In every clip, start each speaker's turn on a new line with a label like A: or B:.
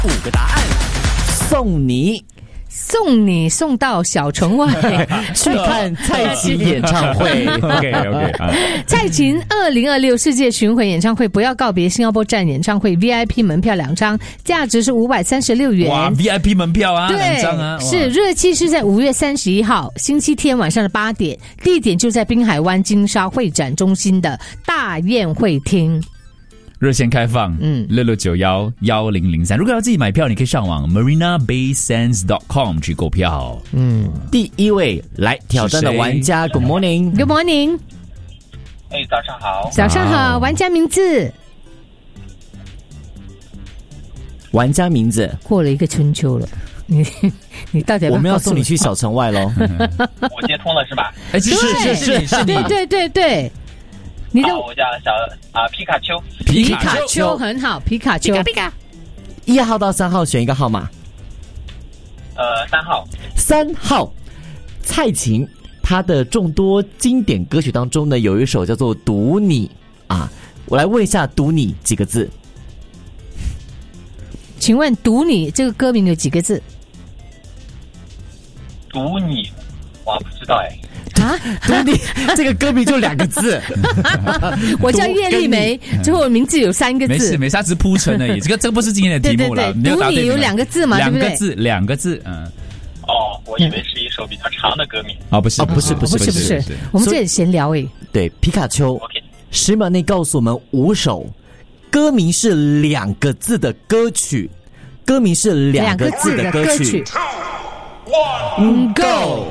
A: 5个答案，送你
B: 送到小城外
A: 去看蔡琴演唱会。
C: OK 啊，
B: 蔡琴2026世界巡回演唱会不要告别新加坡站演唱会 VIP 门票2张，价值是536元。
C: 哇 ，VIP 门票啊，2张啊，
B: 是日期是在5月31号星期天晚上的8点，地点就在滨海湾金沙会展中心的大宴会厅。
C: 热线开放，66911003。如果要自己买票，你可以上网 marinabaysands.com 去购票。
A: 第一位来挑战的玩家 ，Good morning，Good
B: morning。
D: 早上好。
B: 早上好，玩家名字。
A: 玩家名字
B: 过了一个春秋了，你到底要不要？
A: 我们要送你去小城外喽。
D: 我接通了是吧？
C: 哎，是你，
B: 对。你的
D: 我叫皮卡丘。
B: 皮卡丘很好，皮卡丘。
A: 1号到3号选一个号码。
D: 3号。
A: 3号，蔡琴，她的众多经典歌曲当中呢，有一首叫做《赌你》啊。我来问一下，《赌你》几个字？
B: 请问《赌你》这个歌名有几个字？
D: 赌你，我不知道哎。
A: 赌你这个歌名就2个字。
B: 我叫叶丽梅，最后名字有3个字。
C: 没事，它只是铺陈而已。这个不是今天的题目了。
B: 对，赌你有2个字嘛，对不对
C: ？2个字，
D: 我以为是一首比较长的歌名。
A: 不是，
B: 我们这里闲聊诶。
A: 对，皮卡丘，10秒内告诉我们5首歌名是2个字的歌曲，歌名是2个字的歌曲。Go。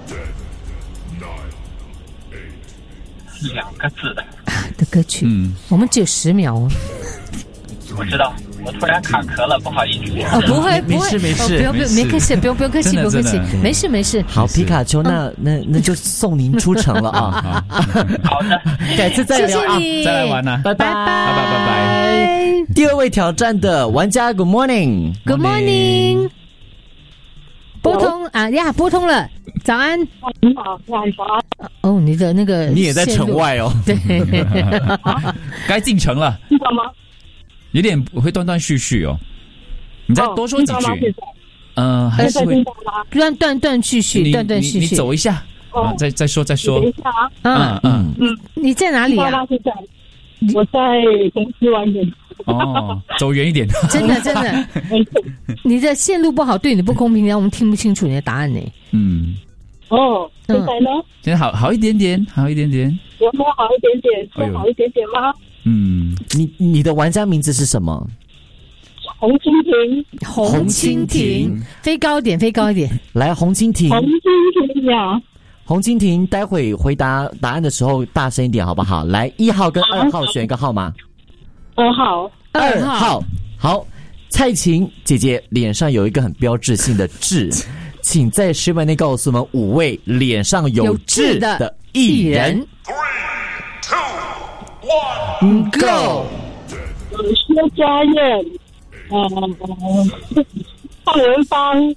D: 2个字
B: 的歌曲，我们只有10秒哦。
D: 我知道，我突然卡壳了，不好意思。
B: 不会，
A: 没事，
B: 没客气，不用客气，没事。
A: 好，皮卡丘，那就送您出城了啊！
D: 好的，
A: 改次再聊，
B: 谢谢你，
C: 再来玩啊，
A: 拜拜。第2位挑战的玩家 ，Good morning，Good
B: morning。拨通拨通了，早安。
E: 你好，早安。
B: 哦，你的那个
A: 你也在城外哦。
B: 对，
C: 该进城了。
E: 知道吗？
C: 有点会断断续续哦。你再多说几句。还是会
B: 断续续。
C: 你走一下，再说。
E: 等一下啊。
B: 你在哪里啊？
E: 我在公司外面。
C: 走远一点。
B: 真的，你的线路不好，对你不公平，让我们听不清楚你的答案呢。
E: 现在呢？
C: 现在好一点点，
E: 有没有好一点点？说好一点点吗？
A: 你的玩家名字是什么？
E: 红蜻蜓，
B: 飞高一点。
A: 来，红蜻蜓
E: 呀。
A: 红蜻蜓，待会回答答案的时候大声一点好不好？来，1号跟2号选一个号码。
E: 2号。
A: 好，蔡琴姐姐脸上有一个很标志性的痣，请在10秒内告诉我们5位脸上有痣的艺人。
E: 3、2、1 ，Go。薛家燕，范文芳，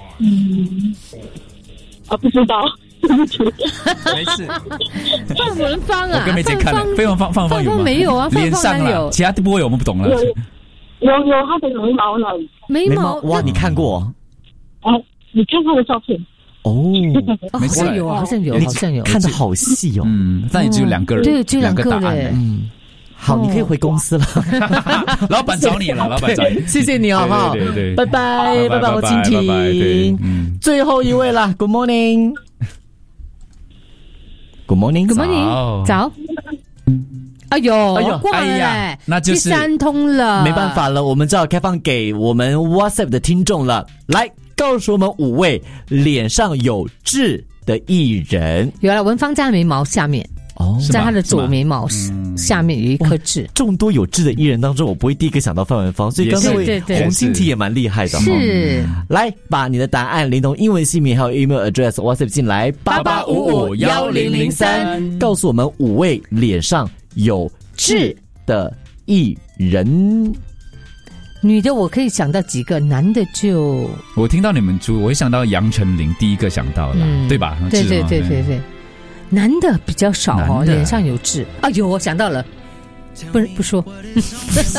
E: 不知道。
C: 没事。
B: 范文芳啊，
C: 我跟梅姐看了，范文芳有吗？
B: 没有啊，
C: 脸上了，其他部位我们不懂了。
E: 有他的眉毛了。
B: 眉毛
A: 哇，你看过？
E: 你看他的照片。
B: 好像有，
A: 看得好细哦。
C: 但也只有2个人，
B: 对，只有2个
C: 答案。
A: 好，你可以回公司了。
C: 老板找你了，
A: 谢谢你哦，
C: 对，
A: 拜拜，红蜻蜓。最后一位啦 ，Good morning。
B: 早。哎呦，挂了嘞，
C: 那就是
B: 第3通了，
A: 没办法了，我们只好开放给我们 WhatsApp 的听众了。来，告诉我们5位脸上有痣的艺人。
B: 有了，文芳在眉毛下面。在他的左眉毛下面有一颗痣。
A: 众多有痣的艺人当中，我不会第一个想到范文芳，所以刚才红蜻蜓也蛮厉害的。
B: 是，
A: 来把你的答案连同英文姓名还有 email address WhatsApp 进来88551003，告诉我们5位脸上有痣的艺人。
B: 女的我可以想到几个，男的就
C: 我听到你们我会想到杨丞琳，第一个想到了，对吧？
B: 对。男的比较少脸上有痣。有，我想到了，不说。